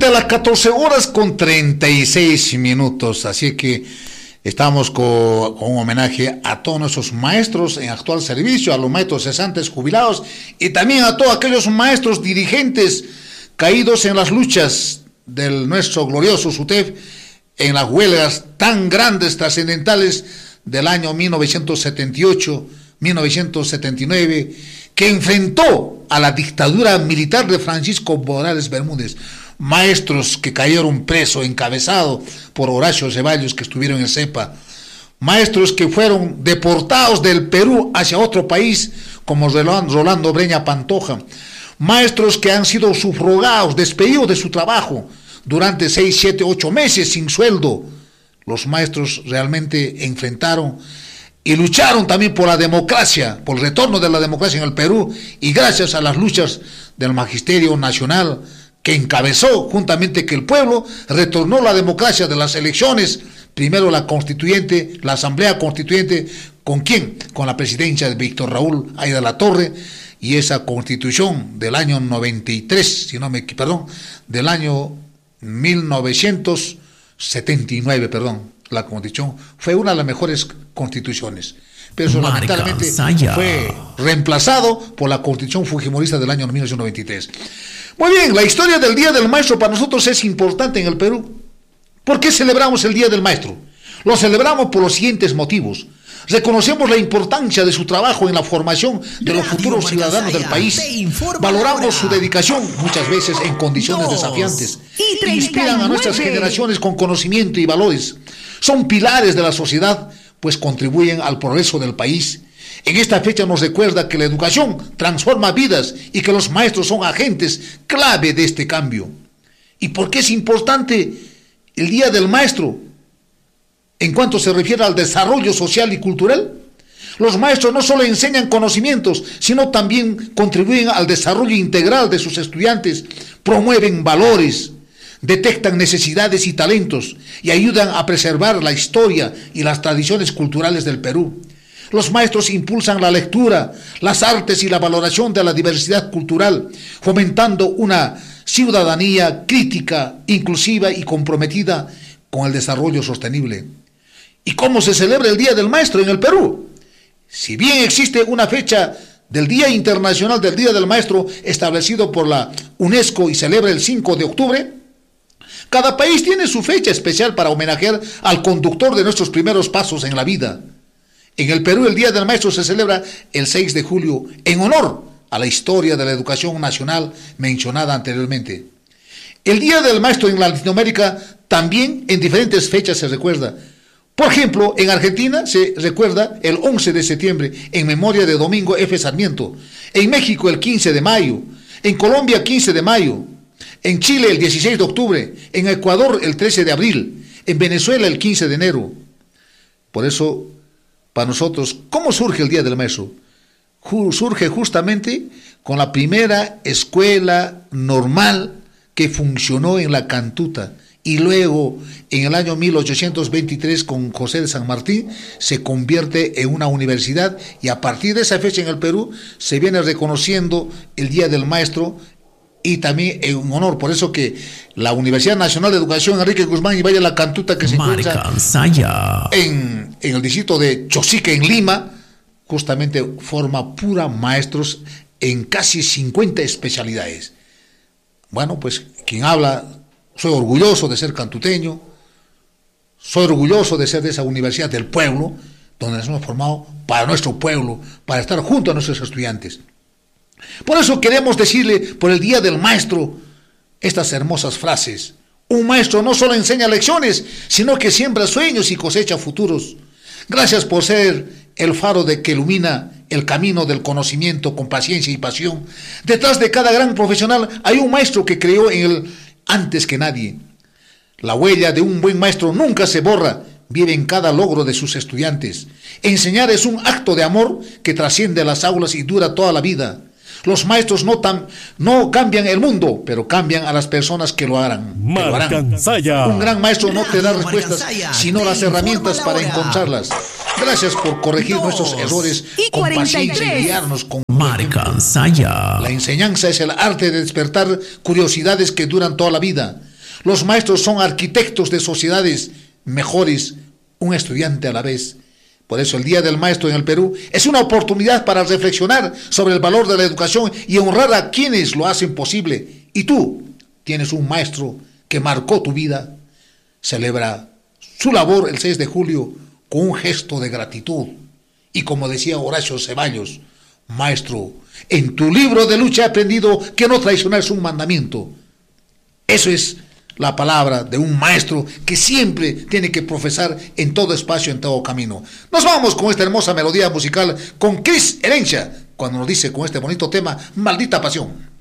Exactamente a las 14 horas con 36 minutos. Así que estamos con un homenaje a todos nuestros maestros en actual servicio, a los maestros cesantes jubilados y también a todos aquellos maestros dirigentes caídos en las luchas del nuestro glorioso SUTEF, en las huelgas tan grandes, trascendentales del año 1978, 1979, que enfrentó a la dictadura militar de Francisco Morales Bermúdez. Maestros que cayeron presos, encabezados por Horacio Ceballos, que estuvieron en CEPA. Maestros que fueron deportados del Perú hacia otro país, como Rolando Breña Pantoja. Maestros que han sido subrogados, despedidos de su trabajo durante 6, 7, 8 meses sin sueldo. Los maestros realmente enfrentaron y lucharon también por la democracia, por el retorno de la democracia en el Perú, y gracias a las luchas del magisterio nacional que encabezó juntamente que el pueblo retornó la democracia de las elecciones, primero la constituyente, la asamblea constituyente, ¿con quién? Con la presidencia de Víctor Raúl Ayda La Torre, y esa constitución del año 93, del año 1979, la constitución fue una de las mejores constituciones, pero eso lamentablemente fue reemplazado por la constitución fujimorista del año 1993. Muy bien, la historia del Día del Maestro para nosotros es importante en el Perú. ¿Por qué celebramos el Día del Maestro? Lo celebramos por los siguientes motivos. Reconocemos la importancia de su trabajo en la formación de los futuros ciudadanos del país. Valoramos su dedicación, muchas veces en condiciones desafiantes. Inspiran a nuestras generaciones con conocimiento y valores. Son pilares de la sociedad, pues contribuyen al progreso del país. En esta fecha nos recuerda que la educación transforma vidas y que los maestros son agentes clave de este cambio. ¿Y por qué es importante el Día del Maestro en cuanto se refiere al desarrollo social y cultural? Los maestros no solo enseñan conocimientos, sino también contribuyen al desarrollo integral de sus estudiantes, promueven valores, detectan necesidades y talentos y ayudan a preservar la historia y las tradiciones culturales del Perú. Los maestros impulsan la lectura, las artes y la valoración de la diversidad cultural, fomentando una ciudadanía crítica, inclusiva y comprometida con el desarrollo sostenible. ¿Y cómo se celebra el Día del Maestro en el Perú? Si bien existe una fecha del Día Internacional del Día del Maestro establecido por la UNESCO y celebra el 5 de octubre, cada país tiene su fecha especial para homenajear al conductor de nuestros primeros pasos en la vida. En el Perú el Día del Maestro se celebra el 6 de julio en honor a la historia de la educación nacional mencionada anteriormente. El Día del Maestro en Latinoamérica también en diferentes fechas se recuerda. Por ejemplo, en Argentina se recuerda el 11 de septiembre en memoria de Domingo F. Sarmiento. En México el 15 de mayo. En Colombia 15 de mayo. En Chile el 16 de octubre. En Ecuador el 13 de abril. En Venezuela el 15 de enero. Por eso, para nosotros, ¿cómo surge el Día del Maestro? Surge justamente con la primera escuela normal que funcionó en la Cantuta, y luego en el año 1823 con José de San Martín se convierte en una universidad, y a partir de esa fecha en el Perú se viene reconociendo el Día del Maestro y también en honor. Por eso que la Universidad Nacional de Educación Enrique Guzmán y Valle La Cantuta, que se encuentra en el distrito de Chosica, en Lima, justamente forma pura maestros en casi 50 especialidades. Bueno, pues quien habla, soy orgulloso de ser cantuteño, soy orgulloso de ser de esa universidad del pueblo, donde nos hemos formado para nuestro pueblo, para estar junto a nuestros estudiantes. Por eso queremos decirle por el Día del Maestro estas hermosas frases. Un maestro no solo enseña lecciones, sino que siembra sueños y cosecha futuros. Gracias por ser el faro que ilumina el camino del conocimiento con paciencia y pasión. Detrás de cada gran profesional hay un maestro que creó en él antes que nadie. La huella de un buen maestro nunca se borra, vive en cada logro de sus estudiantes. Enseñar es un acto de amor que trasciende las aulas y dura toda la vida. Los maestros no cambian el mundo, pero cambian a las personas que lo harán. Un gran maestro no te da respuestas, sino las herramientas para encontrarlas. Gracias por corregir nuestros errores con paciencia y guiarnos con Marca Saya. La enseñanza es el arte de despertar curiosidades que duran toda la vida. Los maestros son arquitectos de sociedades mejores, un estudiante a la vez. Por eso el Día del Maestro en el Perú es una oportunidad para reflexionar sobre el valor de la educación y honrar a quienes lo hacen posible. Y tú tienes un maestro que marcó tu vida. Celebra su labor el 6 de julio con un gesto de gratitud. Y como decía Horacio Ceballos, maestro, en tu libro de lucha he aprendido que no traicionar es un mandamiento. Eso es la palabra de un maestro que siempre tiene que profesar en todo espacio, en todo camino. Nos vamos con esta hermosa melodía musical con Cris Herencia, cuando nos dice con este bonito tema, Maldita Pasión.